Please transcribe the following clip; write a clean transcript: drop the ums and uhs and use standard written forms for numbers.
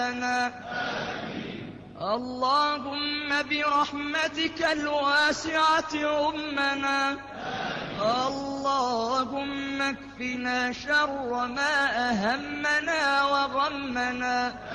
اللهم برحمتك الواسعة أمنا. اللهم اكفنا شر ما أهمنا وغمنا.